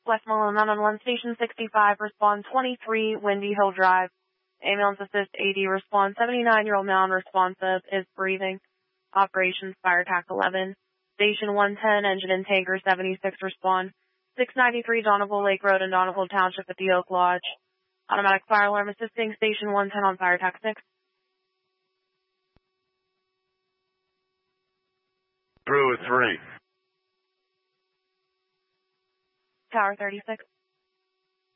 Westmoreland 911 Station 65, respond 23 Windy Hill Drive. Ambulance assist AD, respond 79-year-old male unresponsive, is breathing. Operations fire TAC 11. Station 110, engine intaker 76, respond. 693 Dohnaville Lake Road in Dohnaville Township at the Oak Lodge. Automatic fire alarm assisting Station 110 on fire TAC 6. Through at 3. Tower 36.